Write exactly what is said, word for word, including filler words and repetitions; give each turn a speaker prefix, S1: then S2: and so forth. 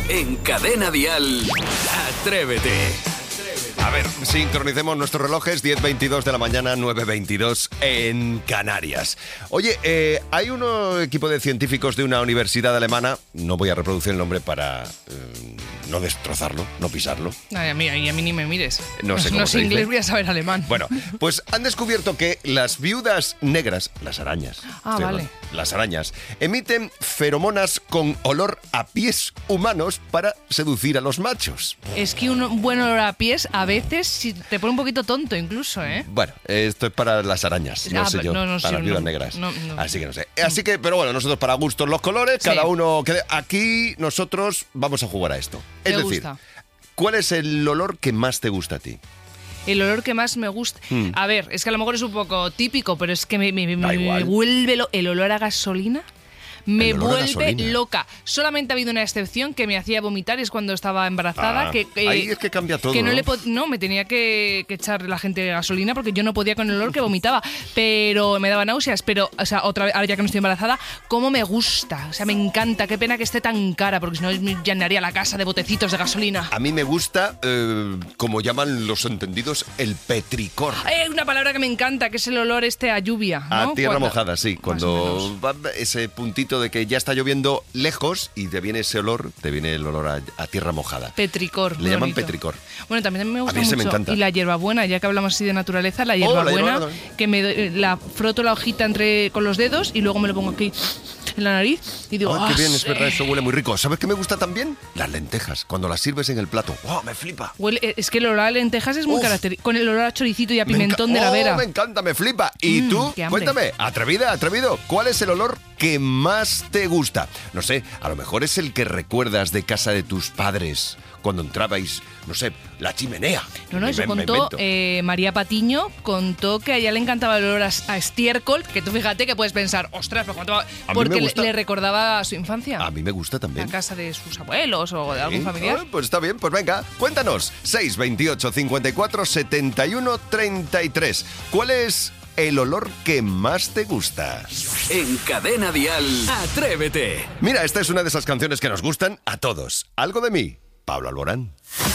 S1: En Cadena Dial, Atrévete.
S2: A ver, sincronicemos nuestros relojes, diez veintidós de la mañana, nueve veintidós en Canarias. Oye, eh, hay un equipo de científicos de una universidad alemana, no voy a reproducir el nombre para eh, no destrozarlo, no pisarlo.
S3: Ay, a mí, y a mí ni me mires.
S2: No sé cómo
S3: no
S2: se
S3: sé
S2: dice.
S3: inglés, voy a saber alemán.
S2: Bueno, pues han descubierto que las viudas negras, las arañas,
S3: Ah,
S2: estoy
S3: vale.
S2: hablando, las arañas, emiten feromonas con olor a pies humanos para seducir a los machos.
S3: Es que un buen olor a pies a veces si te pone un poquito tonto incluso, ¿eh?
S2: Bueno, esto es para las arañas, no
S3: Ah,
S2: sé yo,
S3: no, no,
S2: para
S3: sí,
S2: las viudas
S3: no,
S2: negras.
S3: no, no.
S2: Así que no sé. Así que, pero bueno, nosotros para gustos los colores,
S3: Sí.
S2: cada uno... quede- Aquí nosotros vamos a jugar a esto. Es
S3: Me
S2: decir,
S3: gusta.
S2: ¿cuál es el olor que más te gusta a ti?
S3: El olor que más me gusta.
S2: Hmm.
S3: A ver, es que a lo mejor es un poco típico, pero es que me, me-
S2: Da
S3: me
S2: igual.
S3: vuelve lo- el olor a gasolina. Me
S2: El olor a
S3: vuelve
S2: gasolina.
S3: loca. Solamente ha habido una excepción que me hacía vomitar, es cuando estaba embarazada.
S2: Ah,
S3: que, que-
S2: ahí es que cambia todo,
S3: Que no,
S2: ¿no?
S3: le po- no, me tenía que, que echar la gente gasolina porque yo no podía con el olor que vomitaba. Pero me daba náuseas. Pero, o sea, otra vez, ahora ya que no estoy embarazada, cómo me gusta. O sea, me encanta. Qué pena que esté tan cara porque si no me llenaría la casa de botecitos de gasolina.
S2: A mí me gusta, eh, como llaman los entendidos, el petricor.
S3: Hay una palabra que me encanta, que es el olor este a lluvia, ¿no?
S2: A tierra
S3: Cuando-
S2: mojada, sí.
S3: Más o
S2: Cuando
S3: menos.
S2: va ese puntito de que ya está lloviendo lejos y te viene ese olor, te viene el olor a, a tierra mojada.
S3: Petricor.
S2: Le
S3: muy
S2: llaman
S3: bonito.
S2: petricor.
S3: Bueno, también me gusta
S2: mí ese
S3: mucho.
S2: me encanta.
S3: Y la hierbabuena, ya que hablamos así de naturaleza, la
S2: Oh, la
S3: hierbabuena,
S2: hierbabuena.
S3: que me doy- la froto la hojita entre con los dedos y luego me lo pongo aquí en la nariz y digo,
S2: Ay, qué
S3: "Ah,
S2: bien, es
S3: sí".
S2: verdad, eso huele muy rico. ¿Sabes qué me gusta también? Las lentejas, cuando las sirves en el plato. ¡Wow, me flipa!
S3: Huele- eh, es que el olor a lentejas es muy
S2: Uf.
S3: característico, con el olor a choricito y a
S2: Me
S3: pimentón
S2: enca-
S3: de la
S2: ¡Oh,
S3: vera.
S2: me encanta, me flipa! ¿Y
S3: Mm,
S2: tú?
S3: qué hambre.
S2: Cuéntame, atrevida, atrevido, ¿cuál es el olor que más te gusta? No sé, a lo mejor es el que recuerdas de casa de tus padres cuando entrabais, no sé, la chimenea.
S3: No, no,
S2: Me-
S3: eso
S2: me- me
S3: contó
S2: invento.
S3: eh, María Patiño, contó que a ella le encantaba el olor a, a estiércol, que tú fíjate que puedes pensar, ostras, pero cuánto va-".
S2: me
S3: porque le,
S2: gusta.
S3: le recordaba a su infancia,
S2: A mí me gusta
S3: la
S2: también.
S3: casa de sus abuelos o de algún
S2: Sí.
S3: familiar.
S2: Ah, pues está bien, pues venga, cuéntanos. seis veintiocho cincuenta y cuatro setenta y uno treinta y tres. ¿Cuál es el olor que más te gusta?
S1: En Cadena Dial, Atrévete.
S2: Mira, esta es una de esas canciones que nos gustan a todos. Algo de mí, Pablo Alborán.